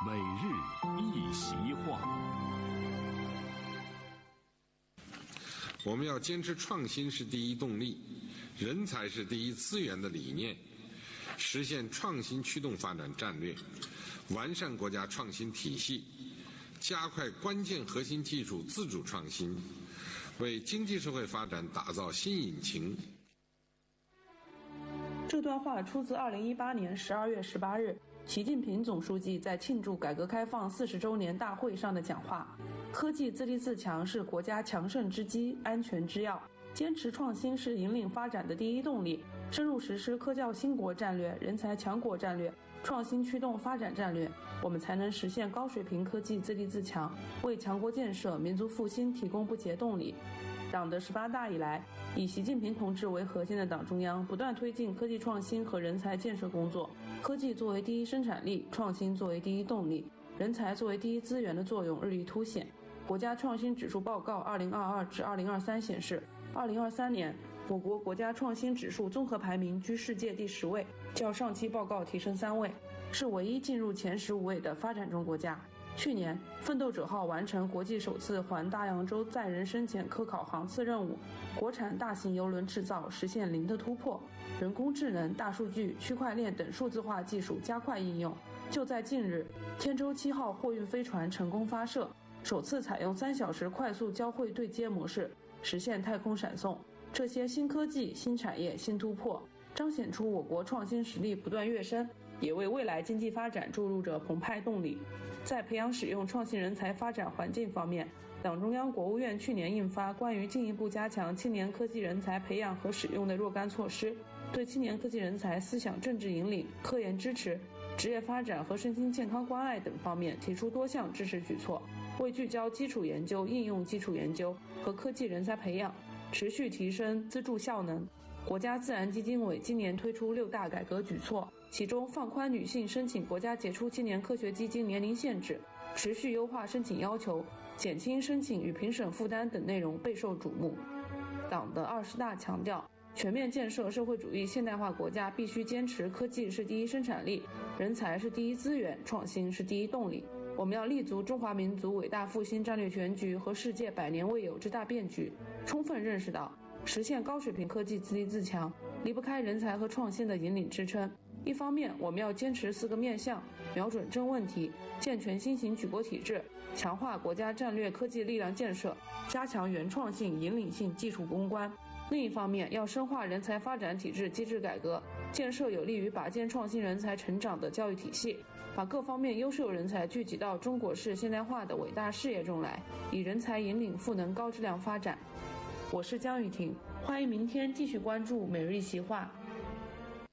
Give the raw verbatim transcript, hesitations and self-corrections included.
每日一席话。 我们要坚持创新是第一动力，人才是第一资源的理念，实现创新驱动发展战略，完善国家创新体系，加快关键核心技术自主创新，为经济社会发展打造新引擎。 这段话出自二零一八年十二月十八日习近平总书记在庆祝改革开放四十周年大会上的讲话。科技自立自强是国家强盛之基、安全之要，坚持创新是引领发展的第一动力。深入实施科教兴国战略、人才强国战略、创新驱动发展战略，我们才能实现高水平科技自立自强，为强国建设、民族复兴提供不竭动力。党的十八大以来，以习近平同志为核心的党中央不断推进科技创新和人才建设工作，科技作为第一生产力，创新作为第一动力，人才作为第一资源的作用日益凸显。国家创新指数报告二零二二至二零二三显示，二零二三年我国国家创新指数综合排名居世界第十位，较上期报告提升三位，是唯一进入前十五位的发展中国家。去年，奋斗者号完成国际首次环大洋洲载人深潜科考航次任务，国产大型邮轮制造实现零的突破，人工智能、大数据、区块链等数字化技术加快应用。就在近日，天舟七号货运飞船成功发射，首次采用三小时快速交会对接模式，实现太空闪送。这些新科技、新产业、新突破，彰显出我国创新实力不断跃升，也为未来经济发展注入着澎湃动力。在培养使用创新人才发展环境方面，党中央、国务院去年印发关于进一步加强青年科技人才培养和使用的若干措施，对青年科技人才思想政治引领、科研支持、职业发展和身心健康关爱等方面提出多项支持举措，为聚焦基础研究、应用基础研究和科技人才培养，持续提升资助效能。国家自然基金委今年推出六大改革举措，其中放宽女性申请国家杰出青年科学基金年龄限制，持续优化申请要求，减轻申请与评审负担等内容备受瞩目。党的二十大强调，全面建设社会主义现代化国家必须坚持科技是第一生产力，人才是第一资源，创新是第一动力。我们要立足中华民族伟大复兴战略全局和世界百年未有之大变局，充分认识到实现高水平科技自立自强离不开人才和创新的引领支撑。一方面，我们要坚持四个面向，瞄准真问题，健全新型举国体制，强化国家战略科技力量建设，加强原创性、引领性技术攻关。另一方面，要深化人才发展体制机制改革，建设有利于拔尖创新人才成长的教育体系，把各方面优秀人才聚集到中国式现代化的伟大事业中来，以人才引领赋能高质量发展。我是江雨婷，欢迎明天继续关注每日一席话。